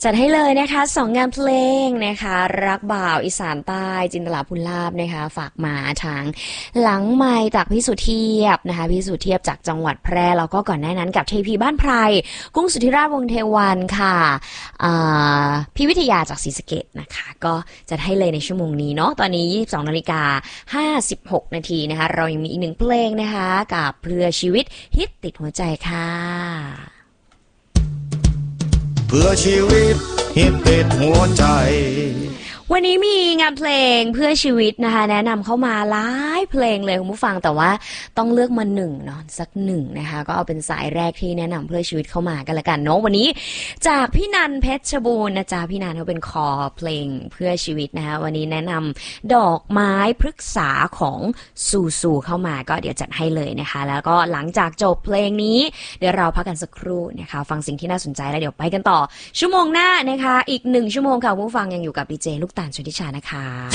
จัดให้เลยนะคะ2งานเพลงนะคะรักบ่าวอีสานใต้จินตลาภูลาภนะคะฝากมาทางหลังไมค์จากพี่สุเทียบนะคะพี่สุเทียบจากจังหวัดแพร่แล้วก็ก่อนหน้านั้นกับเทพีบ้านไพรกุ้งสุธิราชวงศ์เทวันค่ะพี่วิทยาจากศรีสะเกษนะคะก็จัดให้เลยในชั่วโมงนี้เนาะตอนนี้ 22:56 นาทีนะคะเรายังมีอีกหนึ่งเพลงนะคะกับเพื่อชีวิตฮิตติดหัวใจค่ะเพื่อชีวิตฮิตติดหัวใจวันนี้มีงานเพลงเพื่อชีวิตนะคะแนะนำเข้ามาหลายเพลงเลยคุณผู้ฟังแต่ว่าต้องเลือกมาหนึ่งเนาะสักหนึ่งนะคะก็เอาเป็นสายแรกที่แนะนำเพื่อชีวิตเข้ามากันละกันเนาะวันนี้จากพี่นันเพชรบูรณ์นะจ๊ะพี่นันเขาเป็นคอเพลงเพื่อชีวิตนะคะวันนี้แนะนำดอกไม้พฤกษาของซูเข้ามาก็เดี๋ยวจัดให้เลยนะคะแล้วก็หลังจากจบเพลงนี้เดี๋ยวเราพักกันสักครู่นะคะฟังสิ่งที่น่าสนใจแล้วเดี๋ยวไปกันต่อชั่วโมงหน้านะคะอีก1 ชั่วโมงค่ะคุณผู้ฟังยังอยู่กับดีเจลูกตาลชลทิชานะคะ